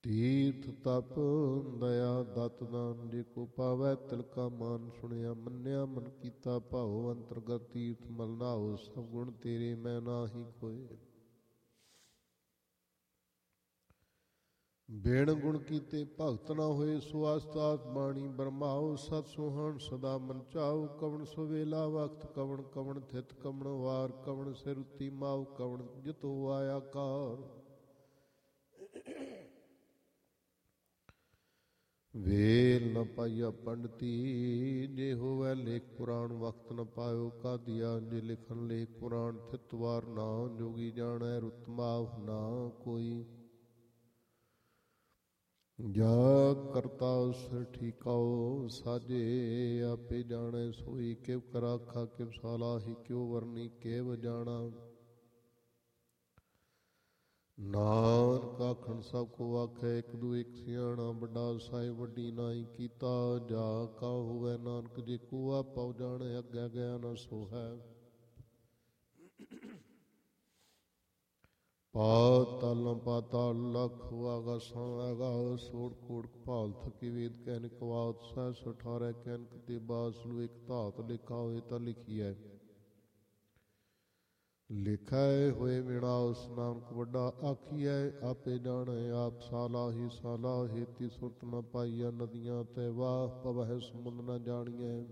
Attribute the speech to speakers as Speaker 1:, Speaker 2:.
Speaker 1: ਤੀਰਥ ਤਪ ਦਇਆ ਦਤ ਦਾਨ, ਜੇ ਕੋ ਪਾਵੈ ਤਿਲਕਾ ਮਾਨ। ਸੁਣਿਆ ਮੰਨਿਆ ਮਨ ਕੀਤਾ ਭਾਉ, ਅੰਤਰਗਤ ਤੀਰਥ ਮਲ ਨਾਉ। ਸਭ ਗੁਣ ਤੇਰੇ ਮੈਂ ਨਾਹੀ ਕੋਇ, ਬਿਨ ਗੁਣ ਕੀਤੇ ਭਗਤ ਨਾ ਹੋਏ। ਸੋ ਆਸਤਾਤ ਬਾਣੀ ਬਰਮਾਓ, ਸਤ ਸੁਹਾਣ ਸਦਾ ਮਨ ਚਾਉ। ਕਵਣ ਸੁਵੇਲਾ ਵਕਤ ਕਵਣ, ਕਵਣ ਥਿਤ ਕਵਣ ਵਾਰ। ਕਵਣ ਸਿਰ ਉੱਤੀ ਮਾਉ, ਕਵਣ ਜਿਤੋ ਆਇਆ ਕਾਰ। ਵੇਲ ਨ ਪਾਈਆ ਪੰਡਤੀ, ਜੇ ਹੋਵੈ ਲੇਖ ਪੁਰਾਣ। ਵਕਤ ਨ ਪਾਇਓ ਕਾਦੀਆ, ਜੇ ਲਿਖਣ ਲੇਖ ਪੁਰਾਣ। ਥਿਤ ਵਾਰ ਨਾ ਜੋਗੀ ਜਾਣੈ, ਰੁਤ ਮਾਵ ਨਾ ਕੋਈ। ਜਾ ਕਰਤਾ ਸਿਰ ਠੀਕਾਓ, ਸਾਜੇ ਆਪੇ ਜਾਣੈ ਸੋਈ। ਕਿਵ ਕਰ ਆਖਾ ਕਿਵ ਸਾਲਾਹੀ, ਕਿਉ ਵਰਨੀ ਕਿਵ ਜਾਣਾ। ਨਾਨਕ ਆਖਣ ਸਭ ਕੋ ਆਖੈ, ਇੱਕ ਦੂ ਇੱਕ ਸਿਆਣਾ। ਵੱਡਾ ਸਾਹਿਬ ਵੱਡੀ ਨਾਹੀ ਕੀਤਾ, ਜਾ ਕਾ ਹੋਵੈ ਨਾਨਕ। ਜੇ ਕੋ ਆਪਾ ਜਾਣੈ, ਅੱਗੇ ਗਿਆ ਨ ਸੋ ਹੈ। ਪਾਤਾਲਾਂ ਪਾਤਾਲ ਲਖ, ਆਗਾਸਾਂ ਆਗਾਸ। ਸੋੜ ਕੋੜ ਕਪਾਲ ਥਕੀ ਵੇਦ ਕਹਿਨਿਕ ਵਾਤ। ਸਹਿ 18 ਕਹਿਨਕ ਤੇ ਬਾਸਲੂ, ਇੱਕ ਧਾਤ ਲਿਖਾ ਹੋਏ ਤਾਂ ਲਿਖੀਐ। ਲਿਖੈ ਹੋਏ ਵਿਣਾਉਸ, ਨਾਨਕ ਵੱਡਾ ਆਖੀਐ। ਆਪੇ ਜਾਣੈ ਆਪ ਸਾਲਾਹੀ ਸਾਲਾ, ਹੇਤੀ ਸੁਰਤ ਨ ਪਾਈਆ। ਨਦੀਆਂ ਤੈ ਵਾਹ ਪਵਹਿ ਸਮੁੰਦ ਨ ਜਾਣੀਐ।